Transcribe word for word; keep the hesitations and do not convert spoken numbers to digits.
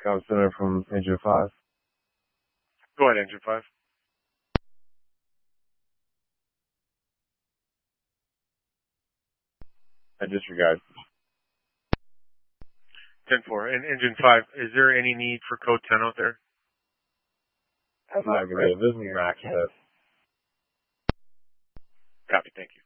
Com Center from Engine five. Go ahead, Engine five. I disregard. ten four. And Engine five, is there any need for code ten out there? That's not going to be a business rack. Copy, thank you.